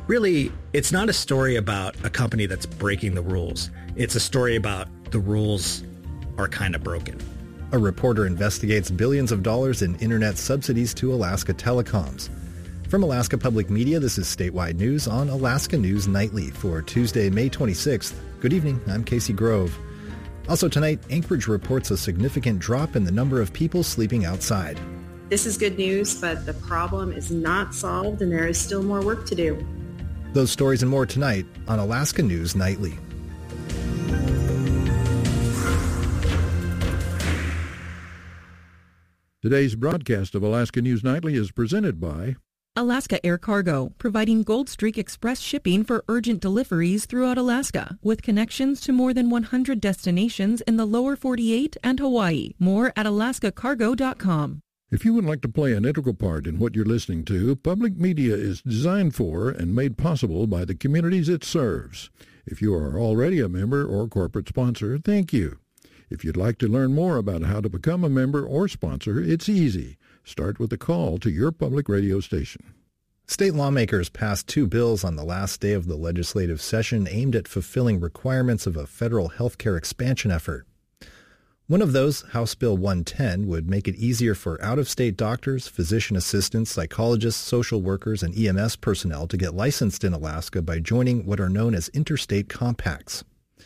Really, it's not a story about a company that's breaking the rules. It's a story about the rules are kind of broken. A reporter investigates billions of dollars in internet subsidies to Alaska telecoms. From Alaska Public Media, this is Statewide News on Alaska News Nightly for Tuesday, May 26th. Good evening, I'm Casey Grove. Also tonight, Anchorage reports a significant drop in the number of people sleeping outside. This is good news, but the problem is not solved and there is still more work to do. Those stories and more tonight on Alaska News Nightly. Today's broadcast of Alaska News Nightly is presented by Alaska Air Cargo, providing Gold Streak Express shipping for urgent deliveries throughout Alaska, with connections to more than 100 destinations in the lower 48 and Hawaii. More at alaskacargo.com. If you would like to play an integral part in what you're listening to, public media is designed for and made possible by the communities it serves. If you are already a member or corporate sponsor, thank you. If you'd like to learn more about how to become a member or sponsor, it's easy. Start with a call to your public radio station. State lawmakers passed two bills on the last day of the legislative session aimed at fulfilling requirements of a federal healthcare expansion effort. One of those, House Bill 110, would make it easier for out-of-state doctors, physician assistants, psychologists, social workers, and EMS personnel to get licensed in Alaska by joining what are known as interstate compacts.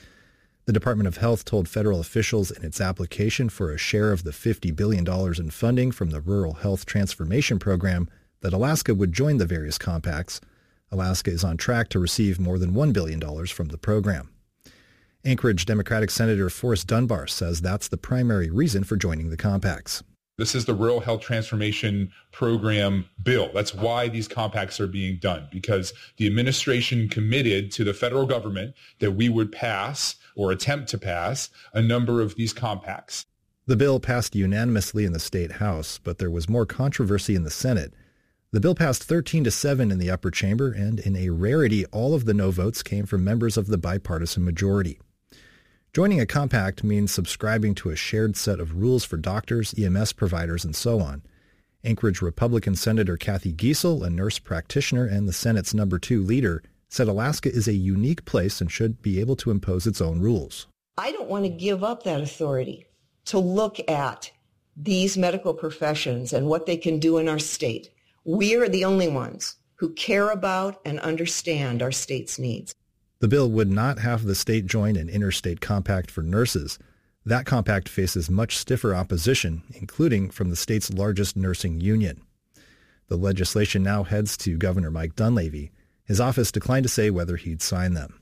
The Department of Health told federal officials in its application for a share of the $50 billion in funding from the Rural Health Transformation Program that Alaska would join the various compacts. Alaska is on track to receive more than $1 billion from the program. Anchorage Democratic Senator Forrest Dunbar says that's the primary reason for joining the compacts. This is the Rural Health Transformation Program bill. That's why these compacts are being done, because the administration committed to the federal government that we would pass or attempt to pass a number of these compacts. The bill passed unanimously in the state house, but there was more controversy in the Senate. The bill passed 13-7 in the upper chamber, and in a rarity, all of the no votes came from members of the bipartisan majority. Joining a compact means subscribing to a shared set of rules for doctors, EMS providers, and so on. Anchorage Republican Senator Kathy Giessel, a nurse practitioner and the Senate's number 2 leader, said Alaska is a unique place and should be able to impose its own rules. I don't want to give up that authority to look at these medical professions and what they can do in our state. We are the only ones who care about and understand our state's needs. The bill would not have the state join an interstate compact for nurses. That compact faces much stiffer opposition, including from the state's largest nursing union. The legislation now heads to Governor Mike Dunleavy. His office declined to say whether he'd sign them.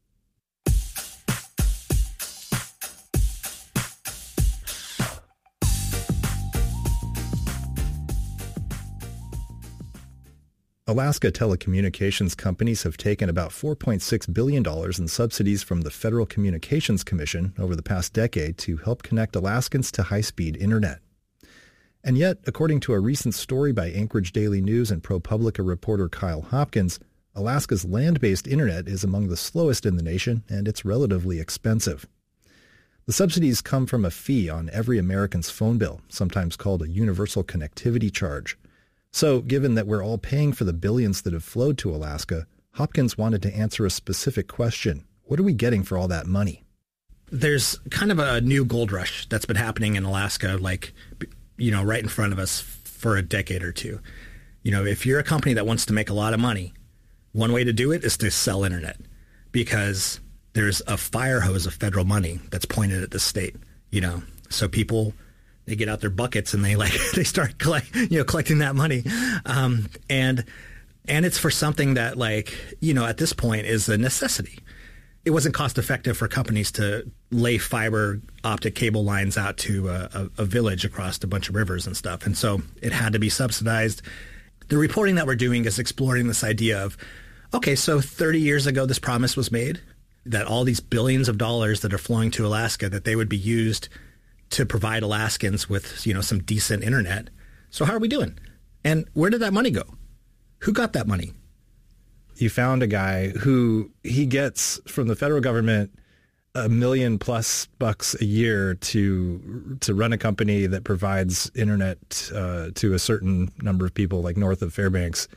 Alaska telecommunications companies have taken about $4.6 billion in subsidies from the Federal Communications Commission over the past decade to help connect Alaskans to high-speed internet. And yet, according to a recent story by Anchorage Daily News and ProPublica reporter Kyle Hopkins, Alaska's land-based internet is among the slowest in the nation, and it's relatively expensive. The subsidies come from a fee on every American's phone bill, sometimes called a universal connectivity charge. So, given that we're all paying for the billions that have flowed to Alaska, Hopkins wanted to answer a specific question. What are we getting for all that money? There's kind of a new gold rush that's been happening in Alaska, right in front of us for a decade or two. If you're a company that wants to make a lot of money, one way to do it is to sell internet, because there's a fire hose of federal money that's pointed at the state, so people, they get out their buckets and they start collecting that money. And it's for something that at this point is a necessity. It wasn't cost effective for companies to lay fiber optic cable lines out to a village across a bunch of rivers and stuff. And so it had to be subsidized. The reporting that we're doing is exploring this idea of, okay, so 30 years ago, this promise was made that all these billions of dollars that are flowing to Alaska, that they would be used to provide Alaskans with, some decent internet. So how are we doing? And where did that money go? Who got that money? You found a guy who he gets from the federal government $1 million+ bucks a year to run a company that provides internet to a certain number of people, like north of Fairbanks.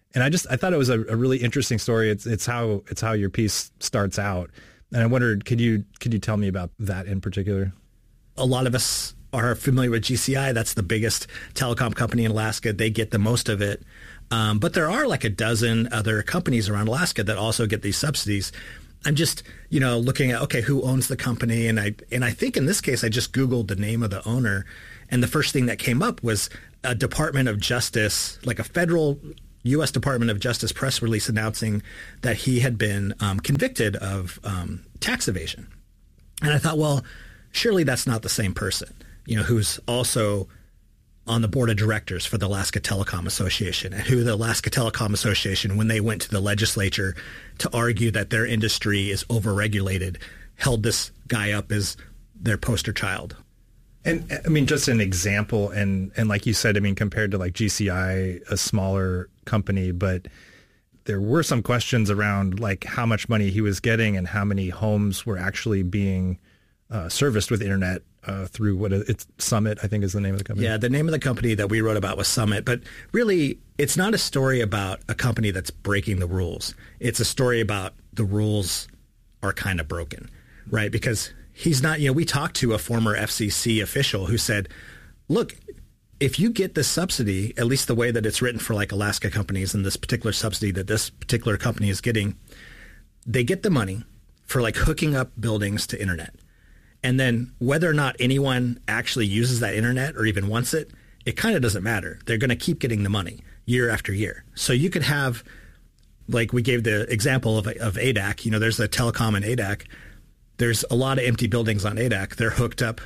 And I thought it was a really interesting story. It's how your piece starts out. And I wondered, could you tell me about that in particular? A lot of us are familiar with GCI. That's the biggest telecom company in Alaska. They get the most of it. But there are like a dozen other companies around Alaska that also get these subsidies. I'm just, looking at, okay, who owns the company? And I think in this case, I just Googled the name of the owner. And the first thing that came up was a Department of Justice, like a federal U.S. Department of Justice press release announcing that he had been convicted of tax evasion. And I thought, well, surely that's not the same person, who's also on the board of directors for the Alaska Telecom Association, and who the Alaska Telecom Association, when they went to the legislature to argue that their industry is overregulated, held this guy up as their poster child. And I mean, just an example, and like you said, I mean, compared to like GCI, a smaller company, but there were some questions around like how much money he was getting and how many homes were actually being serviced with internet through it's Summit, I think is the name of the company. Yeah, the name of the company that we wrote about was Summit, but really it's not a story about a company that's breaking the rules. It's a story about the rules are kind of broken, right? Because he's not, we talked to a former FCC official who said, look, if you get this subsidy, at least the way that it's written for like Alaska companies and this particular subsidy that this particular company is getting, they get the money for like hooking up buildings to internet. And then whether or not anyone actually uses that internet or even wants it, it kind of doesn't matter. They're going to keep getting the money year after year. So you could have, like we gave the example of ADAC, there's a telecom in ADAC. There's a lot of empty buildings on ADAC. They're hooked up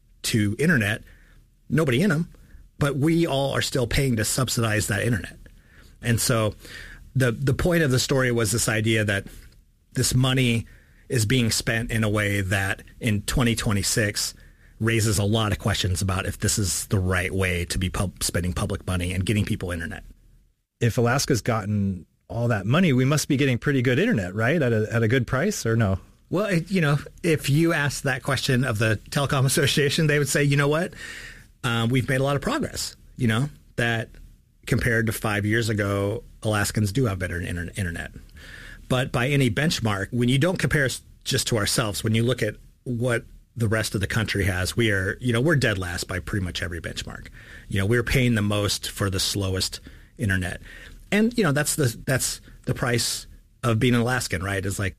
to internet, nobody in them, but we all are still paying to subsidize that internet. And so the point of the story was this idea that this money is being spent in a way that in 2026 raises a lot of questions about if this is the right way to be spending public money and getting people internet. If Alaska's gotten all that money, we must be getting pretty good internet, right? At a good price, or no? Well, if you ask that question of the Telecom Association, they would say, you know what? We've made a lot of progress, that compared to 5 years ago, Alaskans do have better internet. But by any benchmark, when you don't compare us just to ourselves, when you look at what the rest of the country has, we're dead last by pretty much every benchmark. We're paying the most for the slowest internet. And, that's the price of being an Alaskan, right? Is like,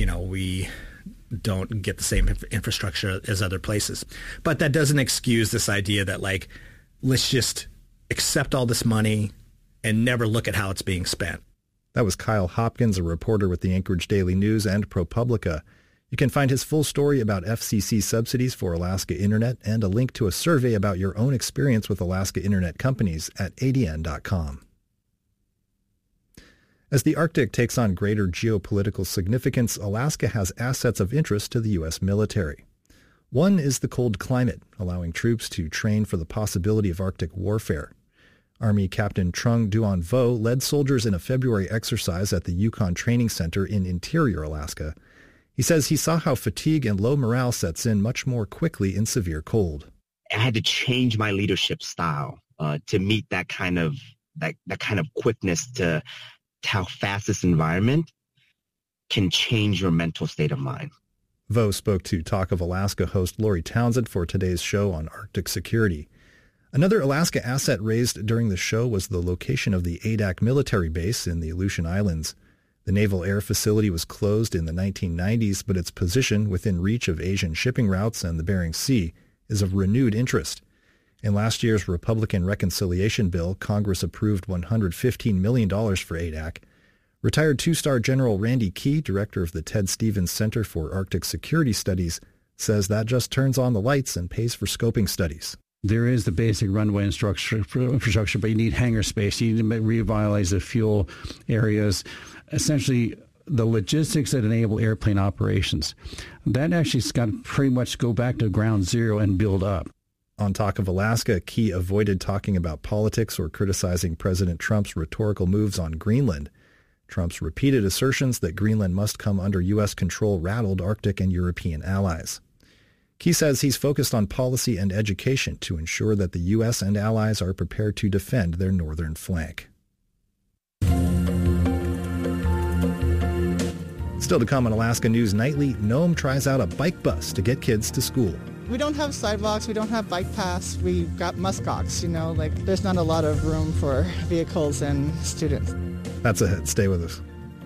we don't get the same infrastructure as other places. But that doesn't excuse this idea that like, let's just accept all this money and never look at how it's being spent. That was Kyle Hopkins, a reporter with the Anchorage Daily News and ProPublica. You can find his full story about FCC subsidies for Alaska Internet and a link to a survey about your own experience with Alaska Internet companies at adn.com. As the Arctic takes on greater geopolitical significance, Alaska has assets of interest to the U.S. military. One is the cold climate, allowing troops to train for the possibility of Arctic warfare. Army Captain Trung Duan Vo led soldiers in a February exercise at the Yukon Training Center in interior Alaska. He says he saw how fatigue and low morale sets in much more quickly in severe cold. I had to change my leadership style to meet that kind of quickness to how fast this environment can change your mental state of mind. Vo spoke to Talk of Alaska host Lori Townsend for today's show on Arctic security. Another Alaska asset raised during the show was the location of the ADAC military base in the Aleutian Islands. The Naval Air Facility was closed in the 1990s, but its position within reach of Asian shipping routes and the Bering Sea is of renewed interest. In last year's Republican reconciliation bill, Congress approved $115 million for ADAC. Retired two-star General Randy Key, director of the Ted Stevens Center for Arctic Security Studies, says that just turns on the lights and pays for scoping studies. There is the basic runway infrastructure, but you need hangar space. You need to revitalize the fuel areas. Essentially, the logistics that enable airplane operations. That actually's got to pretty much go back to ground zero and build up. On Talk of Alaska, Key avoided talking about politics or criticizing President Trump's rhetorical moves on Greenland. Trump's repeated assertions that Greenland must come under U.S. control rattled Arctic and European allies. Key says he's focused on policy and education to ensure that the U.S. and allies are prepared to defend their northern flank. Still to come on Alaska News Nightly, Nome tries out a bike bus to get kids to school. We don't have sidewalks, we don't have bike paths, we've got muskox, there's not a lot of room for vehicles and students. That's ahead. Stay with us.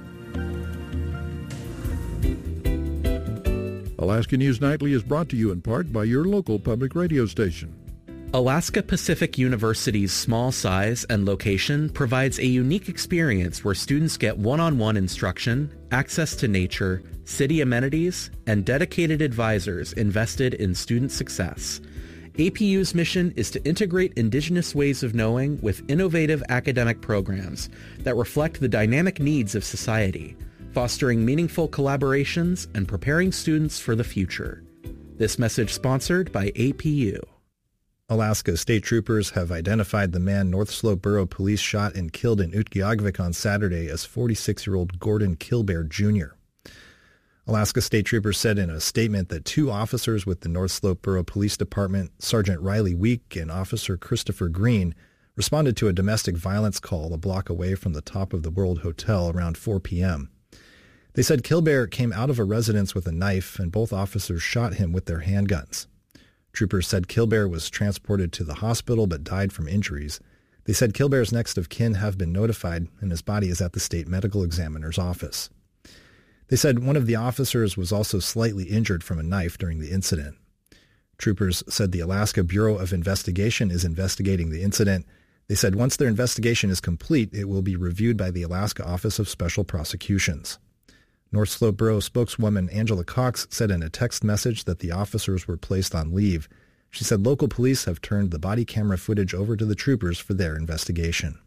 Alaska News Nightly is brought to you in part by your local public radio station. Alaska Pacific University's small size and location provides a unique experience where students get one-on-one instruction, access to nature, city amenities, and dedicated advisors invested in student success. APU's mission is to integrate Indigenous ways of knowing with innovative academic programs that reflect the dynamic needs of society, fostering meaningful collaborations and preparing students for the future. This message sponsored by APU. Alaska state troopers have identified the man North Slope Borough Police shot and killed in Utqiagvik on Saturday as 46-year-old Gordon Kilbear Jr. Alaska state troopers said in a statement that 2 officers with the North Slope Borough Police Department, Sergeant Riley Week and Officer Christopher Green, responded to a domestic violence call a block away from the Top of the World Hotel around 4 p.m. They said Kilbear came out of a residence with a knife and both officers shot him with their handguns. Troopers said Kilbear was transported to the hospital but died from injuries. They said Kilbear's next of kin have been notified and his body is at the state medical examiner's office. They said one of the officers was also slightly injured from a knife during the incident. Troopers said the Alaska Bureau of Investigation is investigating the incident. They said once their investigation is complete, it will be reviewed by the Alaska Office of Special Prosecutions. North Slope Borough spokeswoman Angela Cox said in a text message that the officers were placed on leave. She said local police have turned the body camera footage over to the troopers for their investigation.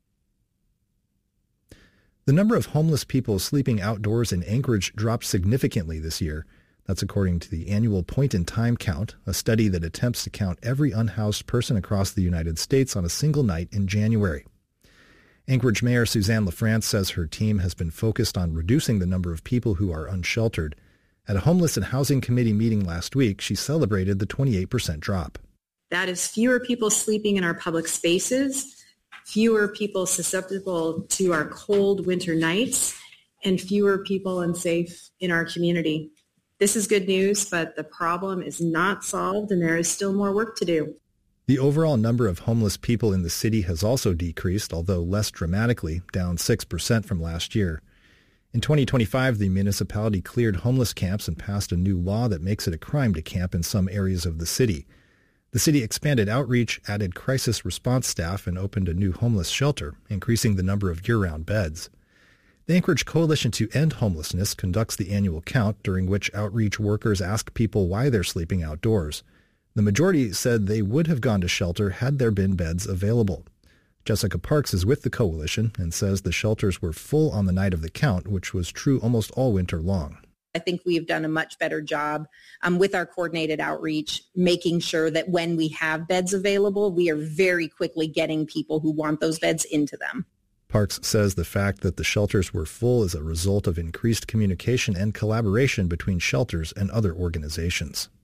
The number of homeless people sleeping outdoors in Anchorage dropped significantly this year. That's according to the annual point-in-time count, a study that attempts to count every unhoused person across the United States on a single night in January. Anchorage Mayor Suzanne LaFrance says her team has been focused on reducing the number of people who are unsheltered. At a Homeless and Housing Committee meeting last week, she celebrated the 28% drop. That is fewer people sleeping in our public spaces, fewer people susceptible to our cold winter nights, and fewer people unsafe in our community. This is good news, but the problem is not solved and there is still more work to do. The overall number of homeless people in the city has also decreased, although less dramatically, down 6% from last year. In 2025, the municipality cleared homeless camps and passed a new law that makes it a crime to camp in some areas of the city. The city expanded outreach, added crisis response staff, and opened a new homeless shelter, increasing the number of year-round beds. The Anchorage Coalition to End Homelessness conducts the annual count, during which outreach workers ask people why they're sleeping outdoors. The majority said they would have gone to shelter had there been beds available. Jessica Parks is with the coalition and says the shelters were full on the night of the count, which was true almost all winter long. I think we've done a much better job with our coordinated outreach, making sure that when we have beds available, we are very quickly getting people who want those beds into them. Parks says the fact that the shelters were full is a result of increased communication and collaboration between shelters and other organizations.